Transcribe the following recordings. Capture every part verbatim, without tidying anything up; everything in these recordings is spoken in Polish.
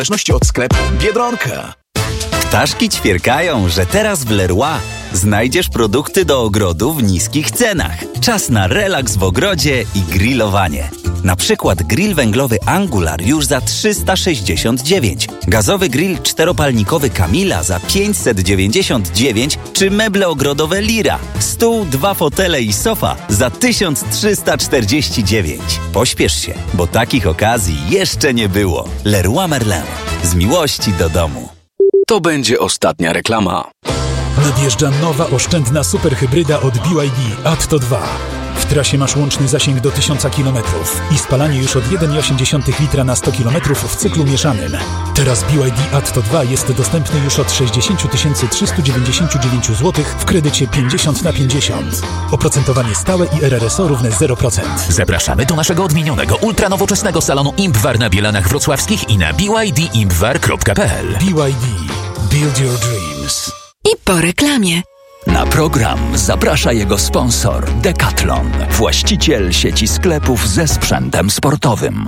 zależności od sklepu Biedronka. Ptaszki ćwierkają, że teraz w Leroy znajdziesz produkty do ogrodu w niskich cenach. Czas na relaks w ogrodzie i grillowanie. Na przykład grill węglowy Angular już za trzysta sześćdziesiąt dziewięć, gazowy grill czteropalnikowy Camila za pięćset dziewięćdziesiąt dziewięć czy meble ogrodowe Lira, stół, dwa fotele i sofa za tysiąc trzysta czterdzieści dziewięć. Pośpiesz się, bo takich okazji jeszcze nie było. Leroy Merlin. Z miłości do domu. To będzie ostatnia reklama. Nadjeżdża nowa, oszczędna superhybryda od B Y D Atto dwa. W trasie masz łączny zasięg do tysiąc kilometrów i spalanie już od jeden przecinek osiem litra na sto kilometrów w cyklu mieszanym. Teraz B Y D Atto dwa jest dostępny już od sześćdziesiąt tysięcy trzysta dziewięćdziesiąt dziewięć złotych w kredycie pięćdziesiąt na pięćdziesiąt. Oprocentowanie stałe i R R S O równe zero procent. Zapraszamy do naszego odmienionego, ultranowoczesnego salonu Impwar na Bielanach Wrocławskich i na b y d impwar kropka p l. B Y D. Build your dreams. I po reklamie. Na program zaprasza jego sponsor Decathlon, właściciel sieci sklepów ze sprzętem sportowym.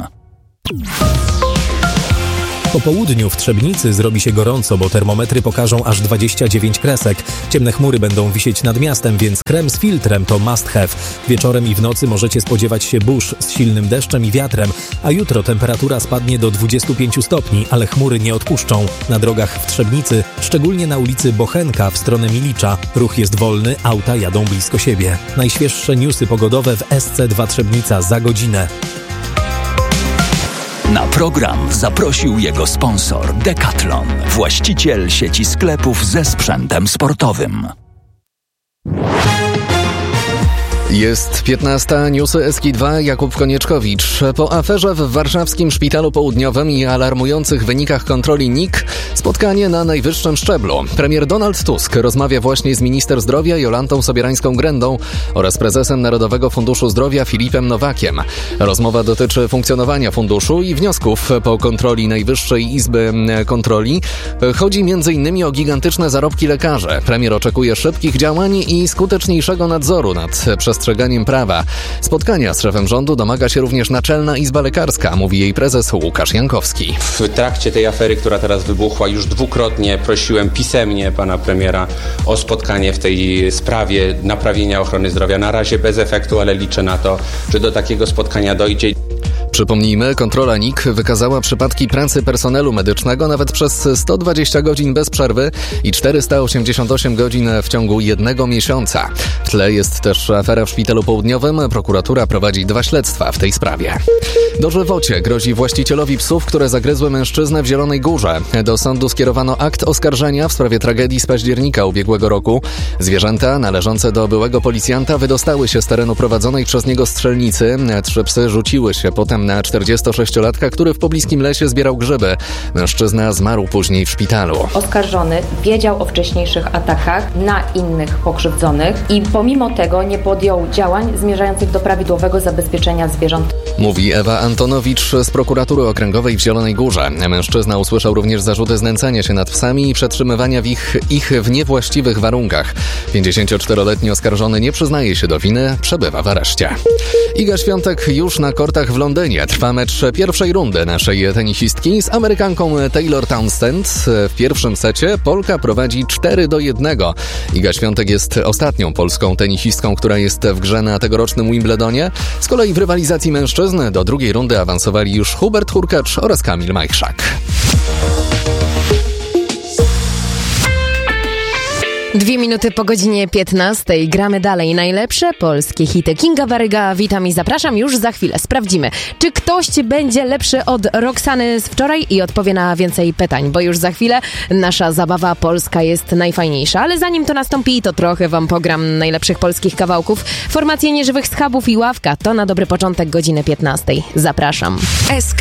Po południu w Trzebnicy zrobi się gorąco, bo termometry pokażą aż dwadzieścia dziewięć kresek. Ciemne chmury będą wisieć nad miastem, więc krem z filtrem to must have. Wieczorem i w nocy możecie spodziewać się burz z silnym deszczem i wiatrem, a jutro temperatura spadnie do dwudziestu pięciu stopni, ale chmury nie odpuszczą. Na drogach w Trzebnicy, szczególnie na ulicy Bochenka w stronę Milicza, ruch jest wolny, auta jadą blisko siebie. Najświeższe newsy pogodowe w S C dwa Trzebnica za godzinę. Na program zaprosił jego sponsor Decathlon, właściciel sieci sklepów ze sprzętem sportowym. Jest piętnasta, newsy S K dwa, Jakub Konieczkowicz. Po aferze w warszawskim Szpitalu Południowym i alarmujących wynikach kontroli N I K spotkanie na najwyższym szczeblu. Premier Donald Tusk rozmawia właśnie z minister zdrowia Jolantą Sobierańską-Grendą oraz prezesem Narodowego Funduszu Zdrowia Filipem Nowakiem. Rozmowa dotyczy funkcjonowania funduszu i wniosków po kontroli Najwyższej Izby Kontroli. Chodzi m.in. o gigantyczne zarobki lekarzy. Premier oczekuje szybkich działań i skuteczniejszego nadzoru nad przestrzeganiem prawa. Spotkania z szefem rządu domaga się również Naczelna Izba Lekarska, mówi jej prezes Łukasz Jankowski. W trakcie tej afery, która teraz wybuchła, już dwukrotnie prosiłem pisemnie pana premiera o spotkanie w tej sprawie naprawienia ochrony zdrowia. Na razie bez efektu, ale liczę na to, że do takiego spotkania dojdzie. Przypomnijmy, kontrola N I K wykazała przypadki pracy personelu medycznego nawet przez sto dwadzieścia godzin bez przerwy i czterysta osiemdziesiąt osiem godzin w ciągu jednego miesiąca. W tle jest też afera w Szpitalu Południowym. Prokuratura prowadzi dwa śledztwa w tej sprawie. Dożywocie grozi właścicielowi psów, które zagryzły mężczyznę w Zielonej Górze. Do sądu skierowano akt oskarżenia w sprawie tragedii z października ubiegłego roku. Zwierzęta należące do byłego policjanta wydostały się z terenu prowadzonej przez niego strzelnicy. Trzy psy rzuciły się potem na czterdziestosześciolatka, który w pobliskim lesie zbierał grzyby. Mężczyzna zmarł później w szpitalu. Oskarżony wiedział o wcześniejszych atakach na innych pokrzywdzonych i pomimo tego nie podjął działań zmierzających do prawidłowego zabezpieczenia zwierząt. Mówi Ewa Antonowicz z prokuratury okręgowej w Zielonej Górze. Mężczyzna usłyszał również zarzuty znęcania się nad psami i przetrzymywania w ich, ich w niewłaściwych warunkach. pięćdziesięcioczteroletni oskarżony nie przyznaje się do winy, przebywa w areszcie. Iga Świątek już na kortach w Londynie. Trwa mecz pierwszej rundy naszej tenisistki z Amerykanką Taylor Townsend. W pierwszym secie Polka prowadzi cztery do jednego. Iga Świątek jest ostatnią polską tenisistką, która jest w grze na tegorocznym Wimbledonie. Z kolei w rywalizacji mężczyzn do drugiej rundy awansowali już Hubert Hurkacz oraz Kamil Majchrzak. Dwie minuty po godzinie piętnastej. Gramy dalej. Najlepsze polskie hity. Kinga Waryga, witam i zapraszam. Już za chwilę sprawdzimy, czy ktoś będzie lepszy od Roxany z wczoraj i odpowie na więcej pytań, bo już za chwilę nasza zabawa polska jest najfajniejsza. Ale zanim to nastąpi, to trochę wam pogram najlepszych polskich kawałków. Formacje nieżywych schabów i ławka to na dobry początek godziny piętnastej. Zapraszam. S K